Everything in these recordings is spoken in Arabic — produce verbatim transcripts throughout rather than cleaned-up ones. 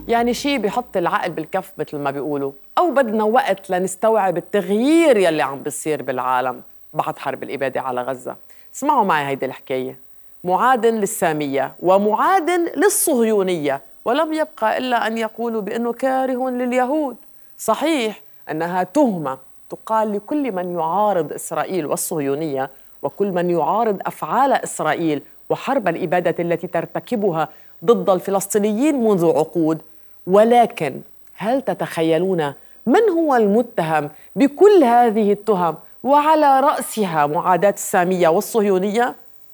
يعني شيء بيحط العقل بالكف مثل ما بيقولوا، أو بدنا وقت لنستوعب التغيير يلي عم بيصير بالعالم بعد حرب الإبادة على غزة. اسمعوا معي هيدي الحكاية. معاد للسامية ومعاد للصهيونية، ولم يبقى إلا أن يقولوا بأنه كاره لليهود. صحيح أنها تهمة تقال لكل من يعارض إسرائيل والصهيونية وكل من يعارض أفعال إسرائيل وحرب الإبادة التي ترتكبها ضد الفلسطينيين منذ عقود. ولكن هل تتخيلون من هو المتهم بكل هذه التهم وعلى رأسها معاداة السامية والصهيونية؟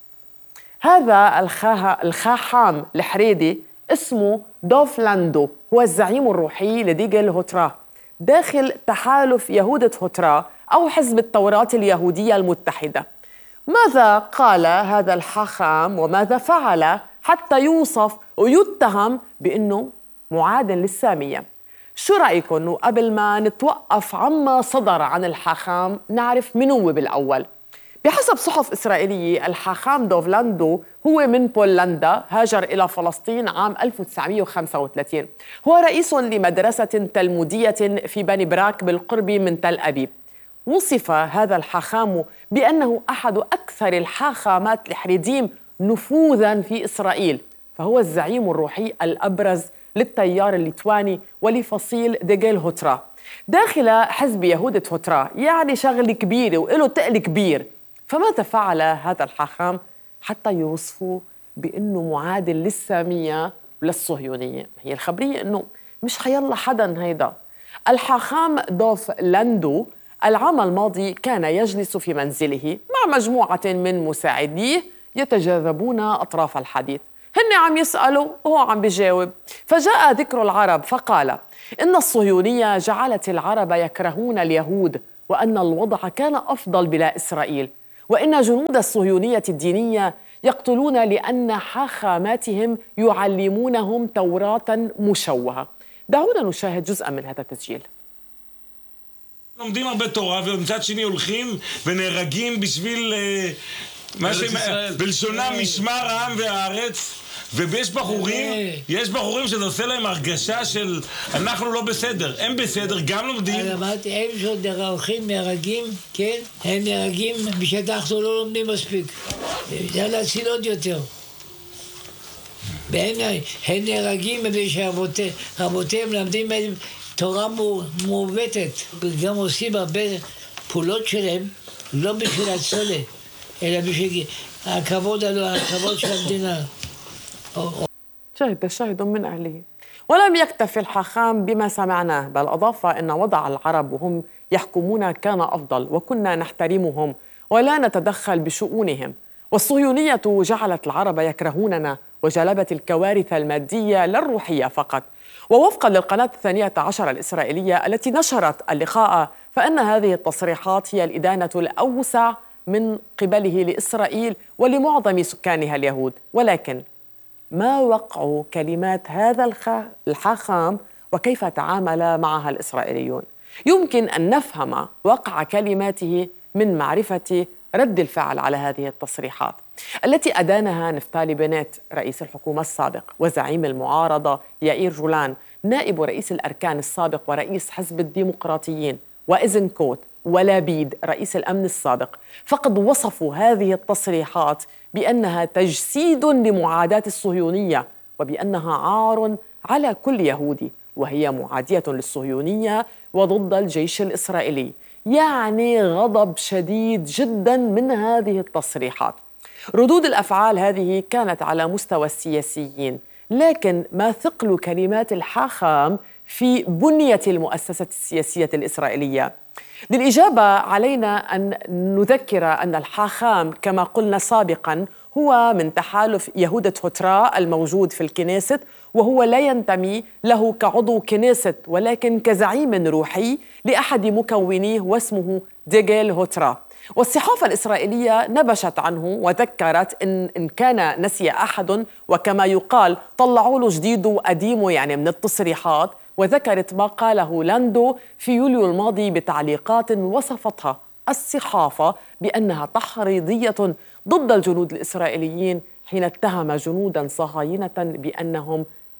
هذا الخاحام الحريدي اسمه دوف لاندو، هو الزعيم الروحي لديغل هوترا داخل تحالف يهودة هوترا أو حزب التوراة اليهودية المتحدة. ماذا قال هذا الحاخام وماذا فعل حتى يوصف ويتهم بأنه معاد للسامية؟ شو رأيكم إنه قبل ما نتوقف عما صدر عن الحاخام نعرف من هو بالأول؟ بحسب صحف إسرائيلية الحاخام دوفلاندو هو من بولندا، هاجر إلى فلسطين عام ألف وتسعمئة وخمسة وثلاثين. هو رئيس لمدرسة تلمودية في بني براك بالقرب من تل أبيب. وصف هذا الحاخام بأنه أحد أكثر الحاخامات الحريديم نفوذاً في إسرائيل، فهو الزعيم الروحي الأبرز للتيار الليتواني ولفصيل ديغل هوترا داخل حزب يهودة هوترا، يعني شغل كبير وله تقل كبير. فماذا فعل هذا الحاخام حتى يوصفوه بأنه معادل للسامية وللصهيونية؟ هي الخبرية أنه مش حيلا حدا هيدا. الحاخام دوف لاندو العام الماضي كان يجلس في منزله مع مجموعة من مساعديه يتجاذبون أطراف الحديث، هن عم يسألوا وهو عم بيجاوب، فجاء ذكر العرب فقال إن الصهيونية جعلت العرب يكرهون اليهود، وأن الوضع كان أفضل بلا إسرائيل، وإن جنود الصهيونية الدينية يقتلون لأن حاخاماتهم يعلمونهم توراة مشوهة. دعونا نشاهد جزءا من هذا التسجيل. לומדים הרבה תורה ומצד שני הולכים ונהרגים בשביל מה שבלשונם משמר העם והארץ, ויש בחורים, יש בחורים שזה עושה להם הרגשה של אנחנו לא בסדר, הם בסדר, גם לומדים. אמרתי, הם שעוד הולכים נהרגים, כן? הם נהרגים בשאנחנו לא לומדים מספיק. זה להציל עוד יותר. הם נהרגים ושרבותיהם למדים תורה מעוותת, גם עושים הרבה פעולות שלהם, לא בשביל הצולה, אלא בשביל הכבוד, הכבוד של המדינה. شهد شاهد من أهله. ولم يكتفي الحاخام بما سمعناه، بل أضاف أن وضع العرب وهم يحكمون كان أفضل، وكنا نحترمهم ولا نتدخل بشؤونهم، والصهيونية جعلت العرب يكرهوننا وجلبت الكوارث المادية لا الروحية فقط. ووفقا للقناة الثانية عشر الإسرائيلية التي نشرت اللقاء، فإن هذه التصريحات هي الإدانة الأوسع من قبله لإسرائيل ولمعظم سكانها اليهود. ولكن ما وقع كلمات هذا الحاخام وكيف تعامل معها الإسرائيليون؟ يمكن أن نفهم وقع كلماته من معرفة رد الفعل على هذه التصريحات التي أدانها نفتالي بنت رئيس الحكومة السابق وزعيم المعارضة يائير جولان نائب رئيس الأركان السابق ورئيس حزب الديمقراطيين، وإيزنكوت ولابيد رئيس الأمن السابق، فقد وصفوا هذه التصريحات بأنها تجسيد لمعاداة الصهيونية وبأنها عار على كل يهودي، وهي معادية للصهيونية وضد الجيش الإسرائيلي. يعني غضب شديد جدا من هذه التصريحات. ردود الأفعال هذه كانت على مستوى السياسيين، لكن ما ثقل كلمات الحاخام في بنية المؤسسة السياسية الإسرائيلية؟ للإجابة علينا أن نذكر أن الحاخام كما قلنا سابقاً هو من تحالف يهودة هوترا الموجود في الكنيست، وهو لا ينتمي له كعضو كنيست ولكن كزعيم روحي لأحد مكونيه واسمه ديغل هوترا. والصحافة الإسرائيلية نبشت عنه وذكرت إن, إن كان نسي أحد، وكما يقال طلعوا له جديد وقديمه يعني من التصريحات، وذكرت ما قاله لاندو في يوليو الماضي بتعليقات وصفتها الصحافة بأنها تحريضية ضد الجنود الإسرائيليين حين اتهم جنودا صهاينة بأنهم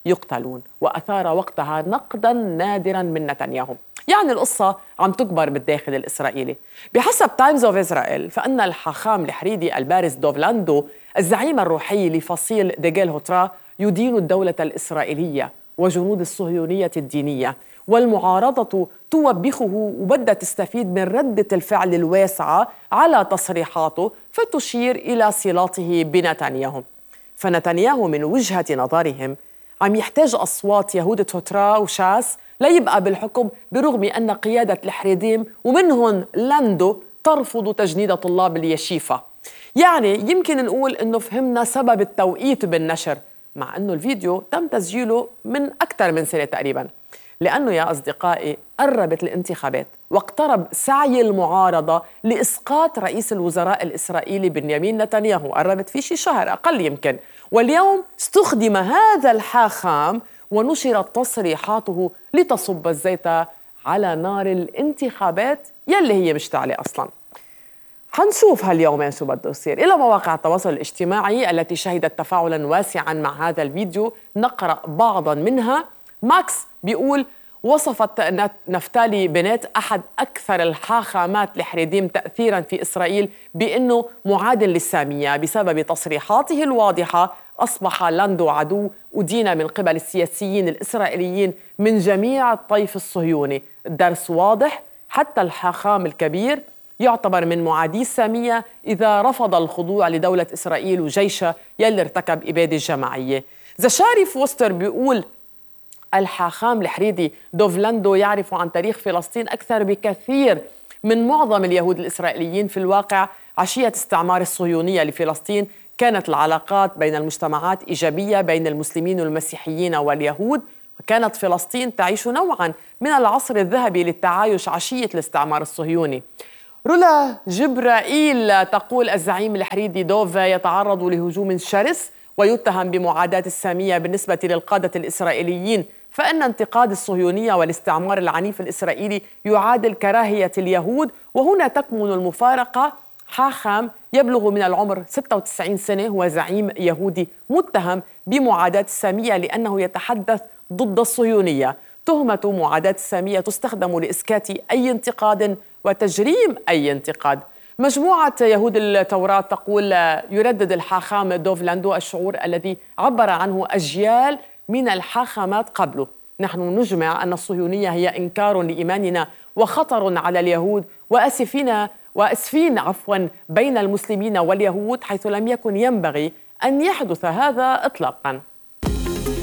يقتلون، وأثار وقتها نقداً نادراً من نتنياهو. يعني القصة عم تكبر بالداخل الإسرائيلي. بحسب تايمز أوف إسرائيل فإن الحاخام الحريدي البارز دوفلاندو الزعيم الروحي لفصيل ديجيل هوترا يدين الدولة الإسرائيلية وجنود الصهيونية الدينية، والمعارضة توبخه وبدها تستفيد من ردة الفعل الواسعة على تصريحاته فتشير إلى صلاته بنتنياهو. فنتنياهو من وجهة نظرهم عم يحتاج أصوات يهودة هوترا وشاس ليبقى بالحكم، برغم أن قيادة الحريديم ومنهم لاندو ترفض تجنيد طلاب اليشيفة. يعني يمكن نقول أنه فهمنا سبب التوقيت بالنشر، مع أنه الفيديو تم تسجيله من أكثر من سنة تقريباً. لأنه يا أصدقائي قربت الانتخابات واقترب سعي المعارضة لإسقاط رئيس الوزراء الإسرائيلي بنيامين نتنياهو، قربت في شي شهر أقل يمكن. واليوم استخدم هذا الحاخام ونشرت تصريحاته لتصب الزيت على نار الانتخابات يلي هي مشتعلة أصلاً. حنشوف هاليومين شو بده يصير. إلى مواقع التواصل الاجتماعي التي شهدت تفاعلاً واسعاً مع هذا الفيديو، نقرأ بعضاً منها. ماكس بيقول: وصفت نفتالي بنت أحد أكثر الحاخامات الحريديم تأثيراً في إسرائيل بأنه معادل للسامية بسبب تصريحاته الواضحة. أصبح لاندو عدو أدين من قبل السياسيين الإسرائيليين من جميع الطيف الصهيوني. الدرس واضح، حتى الحاخام الكبير يعتبر من معادي السامية إذا رفض الخضوع لدولة إسرائيل وجيشها يلي ارتكب إبادة جماعية. زشاري فوستر بيقول: الحاخام الحريدي دوفلاندو يعرف عن تاريخ فلسطين أكثر بكثير من معظم اليهود الإسرائيليين. في الواقع عشية استعمار الصهيونية لفلسطين كانت العلاقات بين المجتمعات إيجابية بين المسلمين والمسيحيين واليهود، وكانت فلسطين تعيش نوعاً من العصر الذهبي للتعايش عشية الاستعمار الصهيوني. رولا جبرائيل تقول: الزعيم الحريدي دوف يتعرض لهجوم شرس ويتهم بمعاداة السامية بالنسبة للقادة الإسرائيليين، فإن انتقاد الصهيونية والاستعمار العنيف الإسرائيلي يعادل كراهية اليهود. وهنا تكمن المفارقة. حاخام يبلغ من العمر ستة وتسعين سنة هو زعيم يهودي متهم بمعاداة السامية لأنه يتحدث ضد الصهيونية. تهمة معاداة السامية تستخدم لإسكات أي انتقاد وتجريم أي انتقاد. مجموعة يهود التوراة تقول: يردد الحاخام دوفلاندو الشعور الذي عبر عنه أجيال من الحاخامات قبله. نحن نجمع أن الصهيونية هي إنكار لإيماننا وخطر على اليهود، وأسفين وأسفين عفوا بين المسلمين واليهود، حيث لم يكن ينبغي أن يحدث هذا إطلاقا.